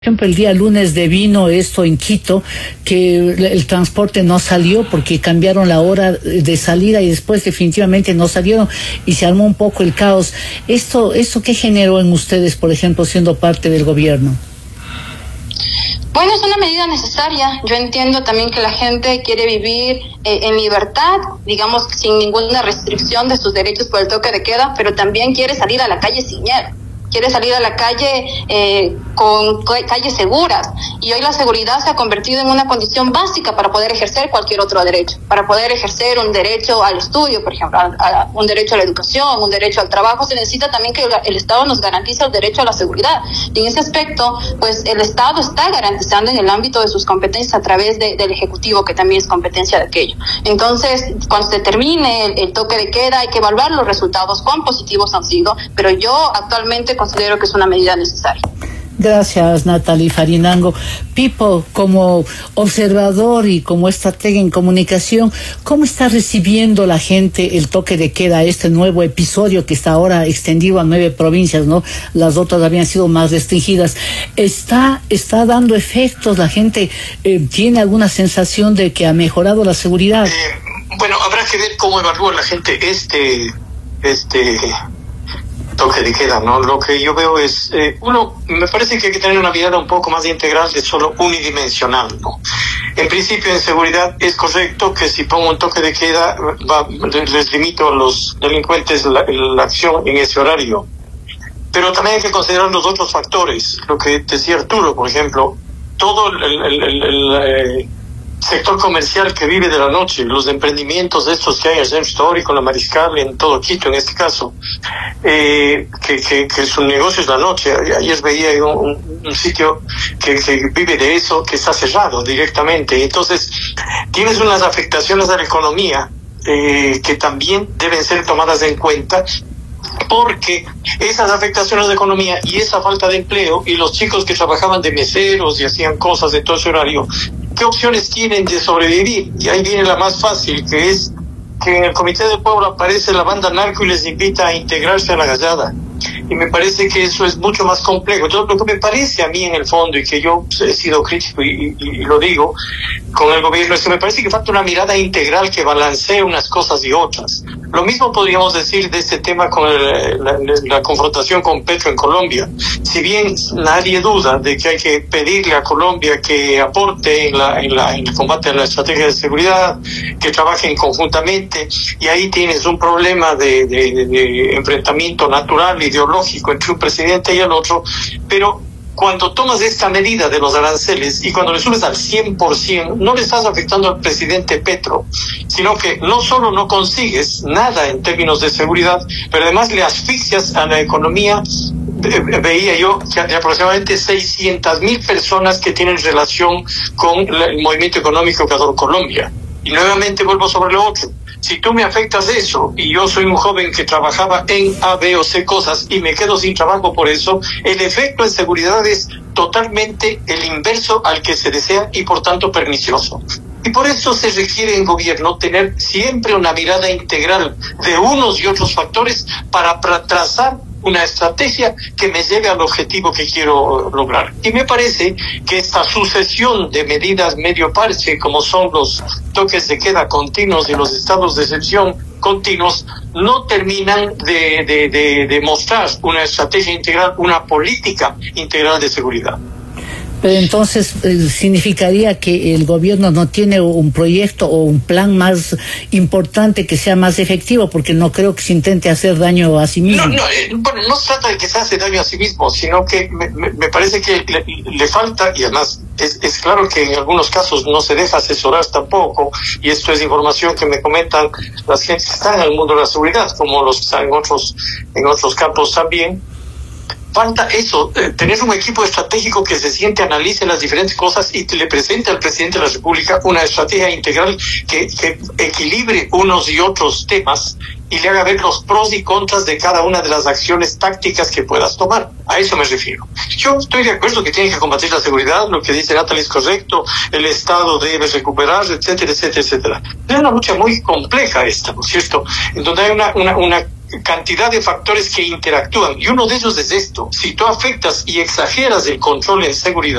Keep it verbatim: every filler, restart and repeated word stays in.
Por ejemplo, el día lunes de vino esto en Quito, que el transporte no salió porque cambiaron la hora de salida y después definitivamente no salieron y se armó un poco el caos. ¿Esto, esto qué generó en ustedes, por ejemplo, siendo parte del gobierno? Bueno, es una medida necesaria. Yo entiendo también que la gente quiere vivir eh, en libertad, digamos, sin ninguna restricción de sus derechos por el toque de queda, pero también quiere salir a la calle sin miedo. Quiere salir a la calle eh, con calles seguras. Y hoy la seguridad se ha convertido en una condición básica para poder ejercer cualquier otro derecho. Para poder ejercer un derecho al estudio, por ejemplo, a, a un derecho a la educación, un derecho al trabajo, se necesita también que el Estado nos garantice el derecho a la seguridad. Y en ese aspecto, pues el Estado está garantizando en el ámbito de sus competencias a través de, del Ejecutivo, que también es competencia de aquello. Entonces, cuando se termine el, el toque de queda, hay que evaluar los resultados, cuán positivos han sido, pero yo actualmente considero que es una medida necesaria. Gracias, Natalie Farinango. Pipo, como observador y como estratega en comunicación, ¿cómo está recibiendo la gente el toque de queda, este nuevo episodio que está ahora extendido a nueve provincias, ¿no? Las otras habían sido más restringidas. ¿Está, está dando efectos? ¿La gente eh, tiene alguna sensación de que ha mejorado la seguridad? Eh, bueno, habrá que ver cómo evalúa la gente este... este... toque de queda, ¿no? Lo que yo veo es, eh, uno, me parece que hay que tener una mirada un poco más integral de solo unidimensional, ¿no? En principio, en seguridad, es correcto que si pongo un toque de queda, va, les limito a los delincuentes la, la acción en ese horario. Pero también hay que considerar los otros factores, lo que decía Arturo, por ejemplo, todo el, el, el, el eh, sector comercial que vive de la noche, los emprendimientos estos que hay en el centro histórico, en la Mariscal, en todo Quito en este caso, eh, que, que, que su negocio es la noche. Ayer veía un, un sitio que, que vive de eso, que está cerrado directamente. Entonces, tienes unas afectaciones a la economía eh, que también deben ser tomadas en cuenta, porque esas afectaciones de economía y esa falta de empleo y los chicos que trabajaban de meseros y hacían cosas de todo ese horario, ¿qué opciones tienen de sobrevivir? Y ahí viene la más fácil, que es que en el Comité del Pueblo aparece la banda narco y les invita a integrarse a la gallada. Y me parece que eso es mucho más complejo. Entonces, lo que me parece a mí en el fondo, y que yo he sido crítico y, y, y lo digo con el gobierno, es que me parece que falta una mirada integral que balancee unas cosas y otras. Lo mismo podríamos decir de este tema con el, la, la confrontación con Petro en Colombia. Si bien nadie duda de que hay que pedirle a Colombia que aporte en, la, en, la, en el combate a la estrategia de seguridad, que trabajen conjuntamente, y ahí tienes un problema de, de, de, de enfrentamiento natural, ideológico entre un presidente y el otro, pero cuando tomas esta medida de los aranceles y cuando le subes al cien por ciento, no le estás afectando al presidente Petro, sino que no solo no consigues nada en términos de seguridad, pero además le asfixias a la economía. Veía yo que hay aproximadamente seiscientas mil personas que tienen relación con el movimiento económico que adora Colombia. Y nuevamente vuelvo sobre lo otro. Si tú me afectas eso y yo soy un joven que trabajaba en A, B o C cosas y me quedo sin trabajo por eso, el efecto en seguridad es totalmente el inverso al que se desea y por tanto pernicioso. Y por eso se requiere en gobierno tener siempre una mirada integral de unos y otros factores para trazar una estrategia que me lleve al objetivo que quiero lograr. Y me parece que esta sucesión de medidas medio parche, como son los toques de queda continuos y los estados de excepción continuos, no terminan de, de, de, de mostrar una estrategia integral, una política integral de seguridad. Pero entonces eh, significaría que el gobierno no tiene un proyecto o un plan más importante que sea más efectivo, porque no creo que se intente hacer daño a sí mismo. No, no, eh, bueno, no se trata de que se hace daño a sí mismo, sino que me, me, me parece que le, le falta, y además es, es claro que en algunos casos no se deja asesorar tampoco, y esto es información que me comentan las gentes que están en el mundo de la seguridad, como los que están en otros, en otros campos también. Falta eso, eh, tener un equipo estratégico que se siente, analice las diferentes cosas y le presente al presidente de la República una estrategia integral que, que equilibre unos y otros temas y le haga ver los pros y contras de cada una de las acciones tácticas que puedas tomar. A eso me refiero. Yo estoy de acuerdo que tienen que combatir la seguridad, lo que dice Natalie es correcto, el Estado debe recuperar, etcétera, etcétera, etcétera. Es una lucha muy compleja esta, ¿no es cierto? En donde hay una, una, una cantidad de factores que interactúan, y uno de ellos es esto: si tú afectas y exageras el control en seguridad,